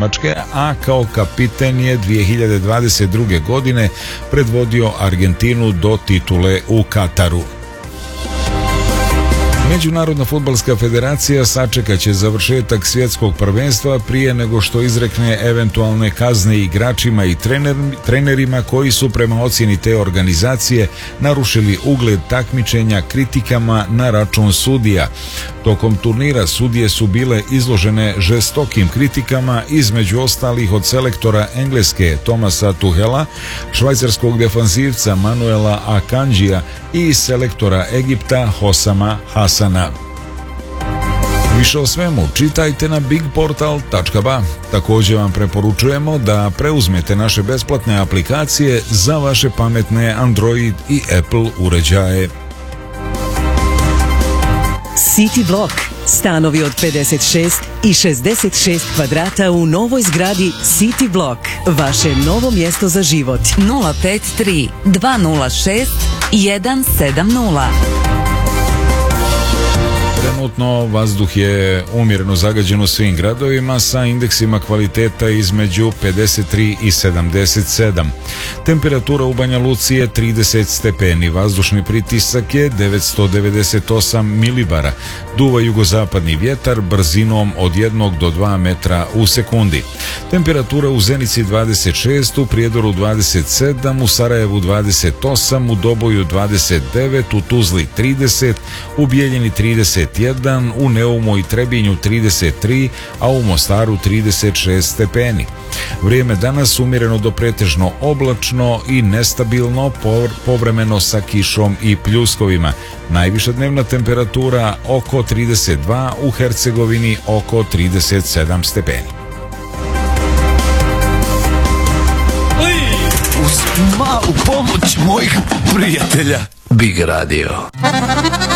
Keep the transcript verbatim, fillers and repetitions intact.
Nemačke, a kao kapiten je dvije hiljade dvadeset druge. godine predvodio Argentinu do titule u Kataru. Međunarodna fudbalska federacija sačekat će završetak svjetskog prvenstva prije nego što izrekne eventualne kazne igračima i trener, trenerima koji su prema ocjeni te organizacije narušili ugled takmičenja kritikama na račun sudija. Tokom turnira sudije su bile izložene žestokim kritikama, između ostalih od selektora Engleske Thomasa Tuhela, švajcarskog defanzivca Manuela Akanjija i selektora Egipta Hosama Hasana. Više o svemu čitajte na big portal tačka ba. Također vam preporučujemo da preuzmete naše besplatne aplikacije za vaše pametne Android i Apple uređaje. City Block. Stanovi od pedeset šest i šezdeset šest kvadrata u novoj zgradi City Block. Vaše novo mjesto za život. nula pet tri dva nula šest jedan sedam nula. Trenutno vazduh je umjereno zagađen u svim gradovima sa indeksima kvaliteta između pedeset tri i sedamdeset sedam. Temperatura u Banja Luci je trideset stepeni, vazdušni pritisak je devetsto devedeset osam milibara, duva jugozapadni vjetar brzinom od jednog do dva metra u sekundi. Temperatura u Zenici dvadeset šest, u Prijedoru dvadeset sedam, u Sarajevu dvadeset osam, u Doboju dvadeset devet, u Tuzli trideset, u Bijeljini trideset jedan, u Neumu i Trebinju trideset tri, a u Mostaru trideset šest stepeni. Vrijeme danas umjereno do pretežno oblačno i nestabilno, povremeno sa kišom i pljuskovima. Najviša dnevna temperatura oko trideset dva, u Hercegovini oko trideset sedam stepeni. Uz malu pomoć mojih prijatelja Big Radio.